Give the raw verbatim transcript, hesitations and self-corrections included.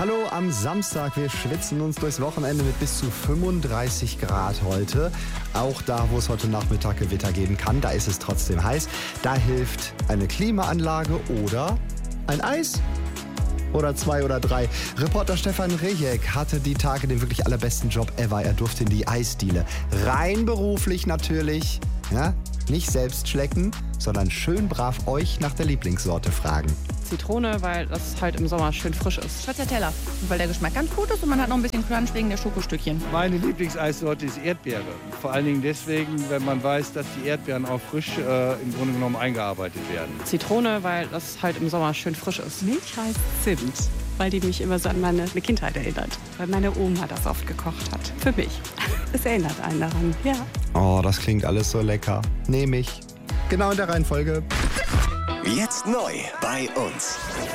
Hallo am Samstag. Wir schwitzen uns durchs Wochenende mit bis zu fünfunddreißig Grad heute. Auch da, wo es heute Nachmittag Gewitter geben kann, da ist es trotzdem heiß. Da hilft eine Klimaanlage oder ein Eis. Oder zwei oder drei. Reporter Stefan Rejek hatte die Tage den wirklich allerbesten Job ever. Er durfte in die Eisdiele. Rein beruflich natürlich. Ja? Nicht selbst schlecken, sondern schön brav euch nach der Lieblingssorte fragen. Zitrone, weil das halt im Sommer schön frisch ist. Stracciatella, weil der Geschmack ganz gut ist und man hat noch ein bisschen Crunch wegen der Schokostückchen. Meine Lieblingseissorte ist Erdbeere. Vor allen Dingen deswegen, wenn man weiß, dass die Erdbeeren auch frisch äh, im Grunde genommen eingearbeitet werden. Zitrone, weil das halt im Sommer schön frisch ist. Milchreis Zimt, weil die mich immer so an meine Kindheit erinnert. Weil meine Oma das oft gekocht hat. Für mich. Es erinnert einen daran, ja. Oh, das klingt alles so lecker. Nehme ich. Genau in der Reihenfolge. Jetzt neu bei uns.